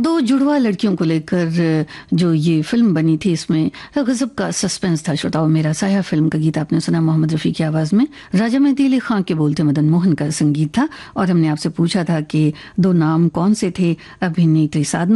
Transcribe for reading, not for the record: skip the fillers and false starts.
दो जुड़वा लड़कियों को लेकर जो ये फिल्म बनी थी, इसमें गजब का सस्पेंस था। श्रोताओं, मेरा साया फिल्म का गीत आपने सुना मोहम्मद रफ़ी की आवाज़ में। राजा मेहदी अली खां के बोलते मदन मोहन का संगीत था। और हमने आपसे पूछा था कि दो नाम कौन से थे, अभिनेत्री साधना